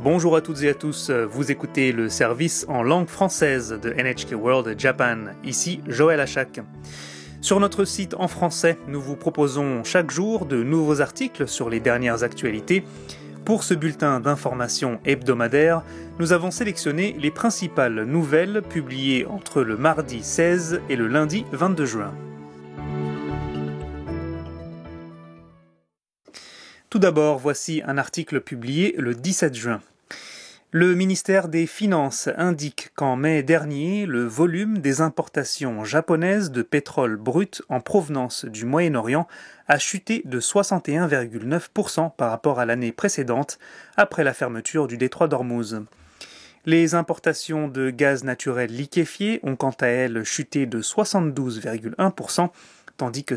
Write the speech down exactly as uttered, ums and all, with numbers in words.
Bonjour à toutes et à tous, vous écoutez le service en langue française de N H K World Japan, ici Joël Achak. Sur notre site en français, nous vous proposons chaque jour de nouveaux articles sur les dernières actualités. Pour ce bulletin d'information hebdomadaire, nous avons sélectionné les principales nouvelles publiées entre le mardi seize et le lundi vingt-deux juin. Tout d'abord, voici un article publié le dix-sept juin. Le ministère des Finances indique qu'en mai dernier, le volume des importations japonaises de pétrole brut en provenance du Moyen-Orient a chuté de soixante et un virgule neuf pour cent par rapport à l'année précédente, après la fermeture du détroit d'Ormuz. Les importations de gaz naturel liquéfié ont quant à elles chuté de soixante-douze virgule un pour cent, tandis que